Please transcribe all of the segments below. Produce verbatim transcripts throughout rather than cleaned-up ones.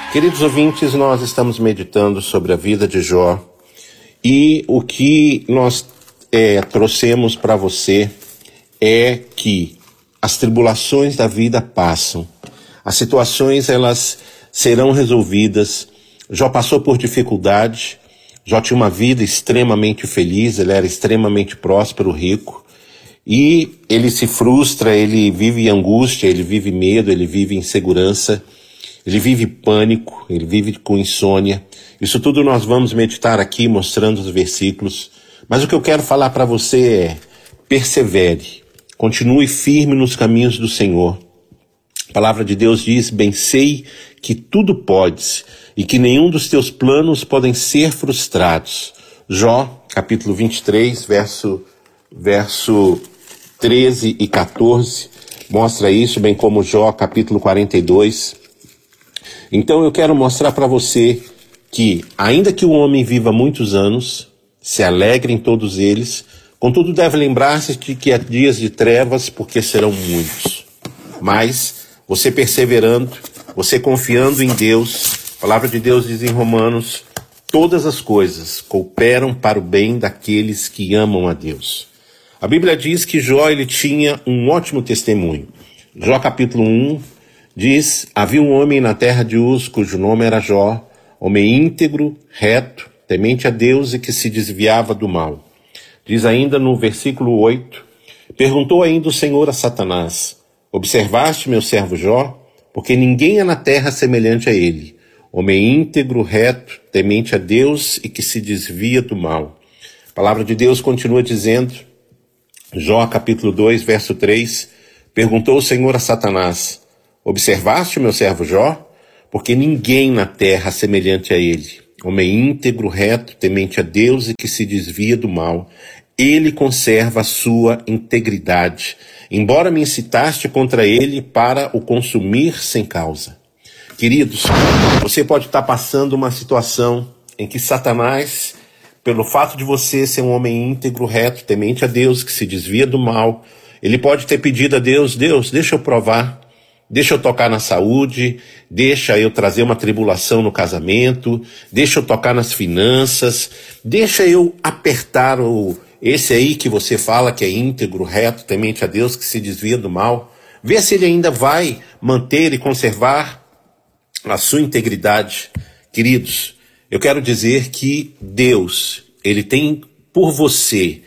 Queridos ouvintes, nós estamos meditando sobre a vida de Jó e o que nós é, trouxemos para você é que as tribulações da vida passam, as situações elas serão resolvidas. Jó passou por dificuldade, Jó tinha uma vida extremamente feliz, ele era extremamente próspero, rico, e ele se frustra, ele vive angústia, ele vive medo, ele vive insegurança, ele vive pânico, ele vive com insônia. Isso tudo nós vamos meditar aqui, mostrando os versículos. Mas o que eu quero falar para você é, persevere, continue firme nos caminhos do Senhor. A palavra de Deus diz, bem sei que tudo podes e que nenhum dos teus planos podem ser frustrados. Jó, capítulo vinte e três, verso, verso treze e quatorze, mostra isso, bem como Jó, capítulo quarenta e dois. Então eu quero mostrar para você que, ainda que o homem viva muitos anos, se alegre em todos eles, contudo deve lembrar-se de que há dias de trevas, porque serão muitos. Mas você perseverando, você confiando em Deus, a palavra de Deus diz em Romanos, todas as coisas cooperam para o bem daqueles que amam a Deus. A Bíblia diz que Jó ele tinha um ótimo testemunho. Jó capítulo um diz, havia um homem na terra de Uz, cujo nome era Jó, homem íntegro, reto, temente a Deus e que se desviava do mal. Diz ainda no versículo oito, perguntou ainda o Senhor a Satanás, observaste meu servo Jó? Porque ninguém é na terra semelhante a ele, homem íntegro, reto, temente a Deus e que se desvia do mal. A palavra de Deus continua dizendo, Jó capítulo dois, verso três, perguntou o Senhor a Satanás, observaste o meu servo Jó? Porque ninguém na terra semelhante a ele, homem íntegro, reto, temente a Deus e que se desvia do mal. Ele conserva a sua integridade, embora me incitaste contra ele para o consumir sem causa. Queridos, você pode estar passando uma situação em que Satanás, pelo fato de você ser um homem íntegro, reto, temente a Deus, que se desvia do mal, ele pode ter pedido a Deus, Deus, deixa eu provar, deixa eu tocar na saúde, deixa eu trazer uma tribulação no casamento, deixa eu tocar nas finanças, deixa eu apertar o, esse aí que você fala que é íntegro, reto, temente a Deus, que se desvia do mal, vê se ele ainda vai manter e conservar a sua integridade. Queridos, eu quero dizer que Deus, ele tem por você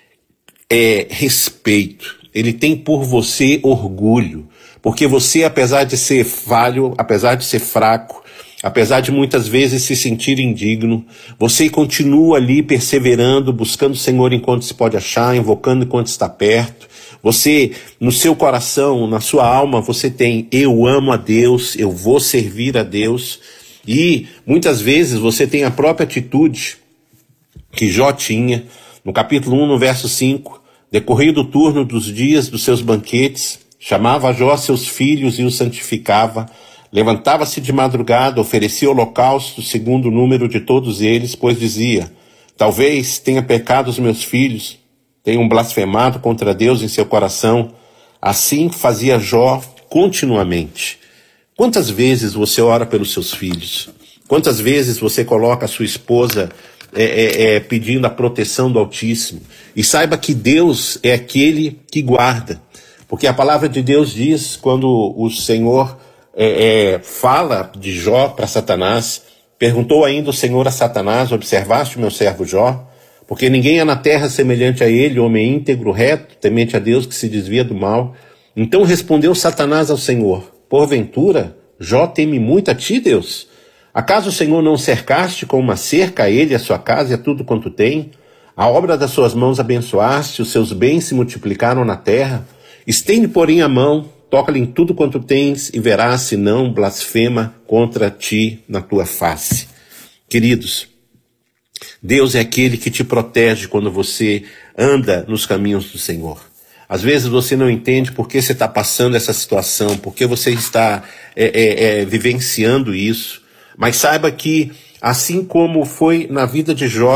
é, respeito, ele tem por você orgulho, porque você, apesar de ser falho, apesar de ser fraco, apesar de muitas vezes se sentir indigno, você continua ali perseverando, buscando o Senhor enquanto se pode achar, invocando enquanto está perto. Você, no seu coração, na sua alma, você tem, eu amo a Deus, eu vou servir a Deus. E muitas vezes você tem a própria atitude que Jó tinha, no capítulo um, no verso cinco, decorrido o turno dos dias dos seus banquetes, chamava a Jó seus filhos e os santificava, levantava-se de madrugada, oferecia holocausto segundo o número de todos eles, pois dizia, talvez tenha pecado os meus filhos, tenham blasfemado contra Deus em seu coração. Assim fazia Jó continuamente. Quantas vezes você ora pelos seus filhos? Quantas vezes você coloca a sua esposa é, é, é, pedindo a proteção do Altíssimo? E saiba que Deus é aquele que guarda. Porque a palavra de Deus diz, quando o Senhor é, é, fala de Jó para Satanás, perguntou ainda o Senhor a Satanás, observaste o meu servo Jó? Porque ninguém é na terra semelhante a ele, homem íntegro, reto, temente a Deus, que se desvia do mal. Então respondeu Satanás ao Senhor, porventura, Jó teme muito a ti, Deus? Acaso o Senhor não cercaste com uma cerca a ele, a sua casa e a tudo quanto tem? A obra das suas mãos abençoaste, os seus bens se multiplicaram na terra. Estende, porém, a mão, toca-lhe em tudo quanto tens, e verás se não blasfema contra ti na tua face. Queridos, Deus é aquele que te protege quando você anda nos caminhos do Senhor. Às vezes você não entende por que você está passando essa situação, por que você está é, é, é, vivenciando isso. Mas saiba que, assim como foi na vida de Jó,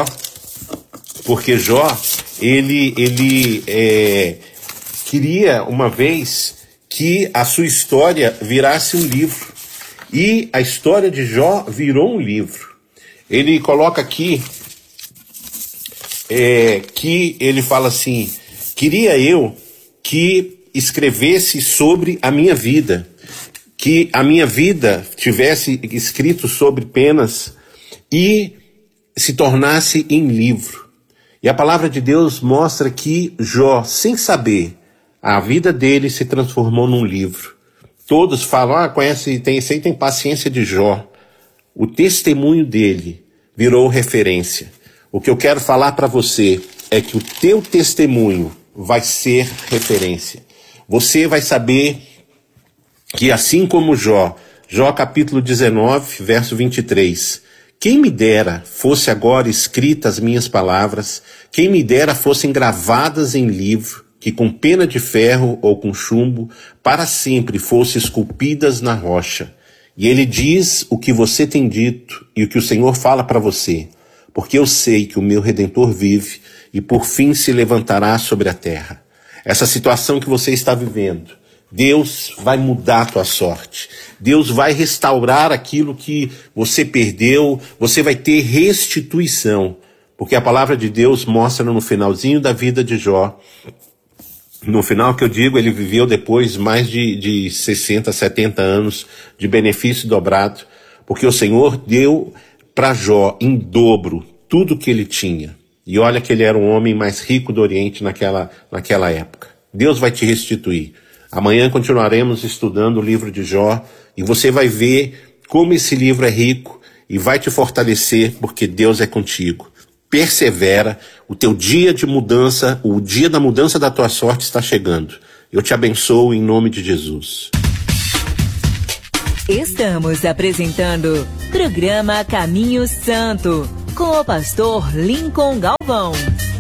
porque Jó, ele, ele é, queria uma vez que a sua história virasse um livro. E a história de Jó virou um livro. Ele coloca aqui é, que ele fala assim: queria eu que escrevesse sobre a minha vida, que a minha vida tivesse escrito sobre penas e se tornasse em livro. E a palavra de Deus mostra que Jó, sem saber, a vida dele se transformou num livro. Todos falam, ah, conhece, tem, tem, tem paciência de Jó. O testemunho dele virou referência. O que eu quero falar para você é que o teu testemunho vai ser referência. Você vai saber que assim como Jó, Jó capítulo dezenove, verso vinte e três, quem me dera fosse agora escritas as minhas palavras, quem me dera fossem gravadas em livro, que com pena de ferro ou com chumbo, para sempre fossem esculpidas na rocha. E ele diz o que você tem dito e o que o Senhor fala para você, porque eu sei que o meu Redentor vive e por fim se levantará sobre a terra. Essa situação que você está vivendo, Deus vai mudar a tua sorte. Deus vai restaurar aquilo que você perdeu. Você vai ter restituição. Porque a palavra de Deus mostra no finalzinho da vida de Jó. No final que eu digo, ele viveu depois mais de, de sessenta, setenta anos de benefício dobrado. Porque o Senhor deu para Jó em dobro tudo que ele tinha. E olha que ele era o homem mais rico do Oriente naquela, naquela época. Deus vai te restituir. Amanhã continuaremos estudando o livro de Jó e você vai ver como esse livro é rico e vai te fortalecer porque Deus é contigo. Persevera, o teu dia de mudança, o dia da mudança da tua sorte está chegando. Eu te abençoo em nome de Jesus. Estamos apresentando programa Caminho Santo com o pastor Lincoln Galvão.